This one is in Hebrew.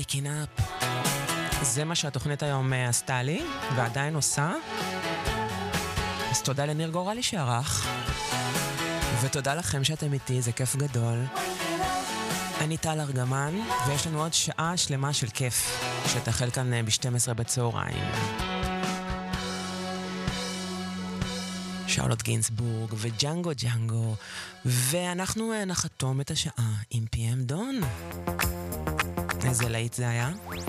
Waking Up. זה מה שהתוכנית היום עשתה לי, ועדיין עושה. אז תודה לניר גורלי שערך. ותודה לכם שאתם איתי, זה כיף גדול. אני טל ארגמן, ויש לנו עוד שעה שלמה של כיף, שתחל כאן ב-12 בצהריים. שאולות גינסבורג וג'נגו ג'נגו, ואנחנו נחתום את השעה עם PM דון. איזה להיט זה היה?